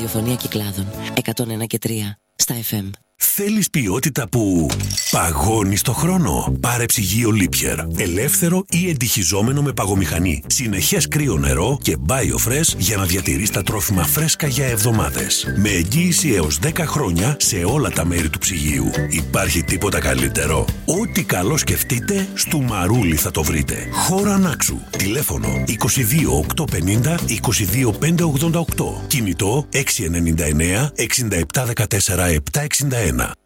ραδιοφωνία Κυκλάδων 101 και 3 στα FM. Θέλεις ποιότητα που παγώνει στο χρόνο? Πάρε ψυγείο Lipier. Ελεύθερο ή εντυχιζόμενο με παγομηχανή. Συνεχές κρύο νερό και BioFresh για να διατηρείς τα τρόφιμα φρέσκα για εβδομάδες. Με εγγύηση έως 10 χρόνια σε όλα τα μέρη του ψυγείου. Υπάρχει τίποτα καλύτερο? Ό,τι καλό σκεφτείτε, στο Μαρούλι θα το βρείτε. Χώρα Νάξου. Τηλέφωνο 22 850 22 588. Κινητό 699 67 14 761.